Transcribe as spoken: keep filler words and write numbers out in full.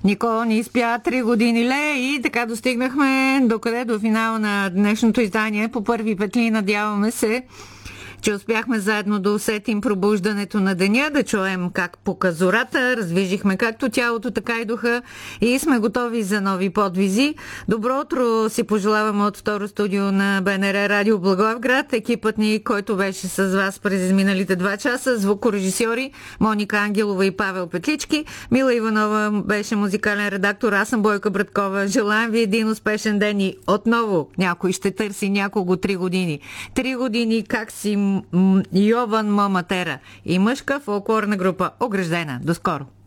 Никола ни изпя три години ле и така достигнахме докъде? До финала на днешното издание. По първи петли надяваме се, че успяхме заедно да усетим пробуждането на деня, да чуем как пока зората, раздвижихме както тялото, така и духа и сме готови за нови подвизи. Добро утро си пожелавам от второ студио на БНР Радио Благоевград. Екипът ни, който беше с вас през изминалите два часа, звукорежисьори Моника Ангелова и Павел Петлички. Мила Иванова беше музикален редактор, аз съм Бойка Браткова. Желаем ви един успешен ден и отново някой ще търси някого три години. Три години как си Йован Моматера и мъжка фолклорна група Ограждена. До скоро!